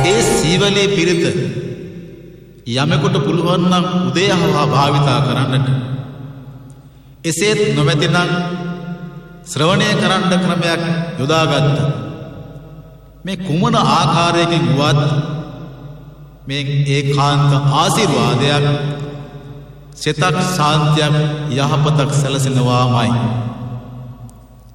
ඒ සීවලේ පිරිත යමෙකුට පුළුවන් නම් උදේහවා භාවිතා කරන්නට. එසේත් නොමැතිනම් ශ්‍රවණය කරන්න ක්‍රමයක් යොදාගත්ත. මේ කුමන ආකාරයකින් වුවත් මේ ඒකාන්ත ආශිර්වාදයක්, සිතක් ශාන්තියක්, යහපතක් සැලසෙනවාමයි.